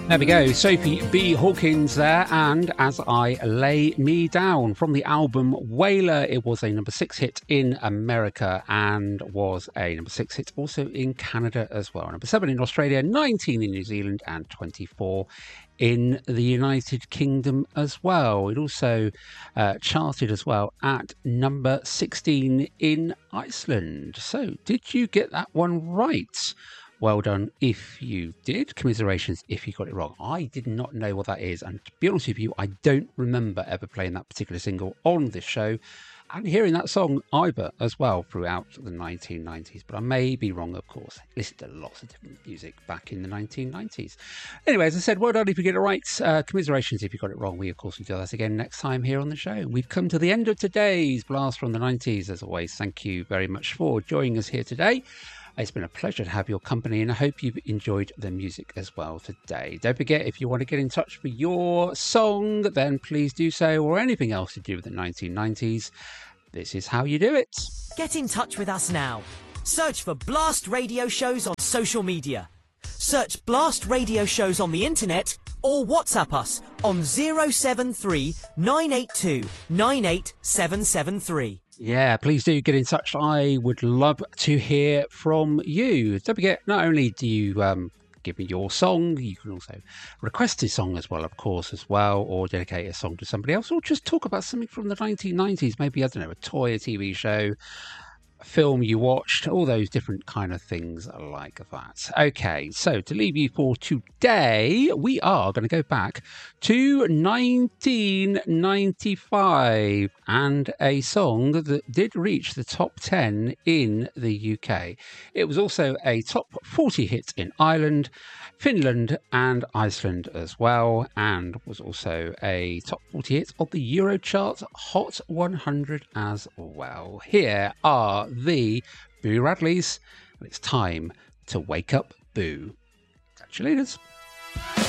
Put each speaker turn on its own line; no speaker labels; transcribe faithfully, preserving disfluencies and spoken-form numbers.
There we go, Sophie B. Hawkins there, and As I Lay Me Down from the album Whaler. It was a number six hit in America and was a number six hit also in Canada as well. Number seven in Australia, nineteen in New Zealand, and twenty-four in the United Kingdom as well. It also uh, charted as well at number sixteen in Iceland. So, did you get that one right? Well done if you did. Commiserations if you got it wrong. I did not know what that is. And to be honest with you, I don't remember ever playing that particular single on this show and hearing that song either as well throughout the nineteen nineties. But I may be wrong, of course. I listened to lots of different music back in the nineteen nineties. Anyway, as I said, well done if you get it right. Uh, commiserations if you got it wrong. We, of course, will do that again next time here on the show. We've come to the end of today's Blast from the nineties. As always, thank you very much for joining us here today. It's been a pleasure to have your company, and I hope you've enjoyed the music as well today. Don't forget, if you want to get in touch for your song, then please do so, or anything else to do with the nineteen nineties. This is how you do it.
Get in touch with us now. Search for Blast Radio Shows on social media. Search Blast Radio Shows on the internet, or WhatsApp us on zero seven three nine eight two nine eight seven seven three.
Yeah, please do get in touch. I would love to hear from you. Don't forget, not only do you um, give me your song, you can also request a song as well, of course, as well, or dedicate a song to somebody else, or just talk about something from the nineteen nineties. Maybe, I don't know, a toy, a T V show, a film you watched, all those different kind of things like that. Okay, so to leave you for today, we are going to go back to nineteen ninety-five and a song that did reach the top ten in the U K. It was also a top forty hit in Ireland, Finland and Iceland as well, and was also a top forty hit of the Eurochart Hot one hundred as well. Here are the Boo Radleys, and it's time to wake up Boo. Catch you later.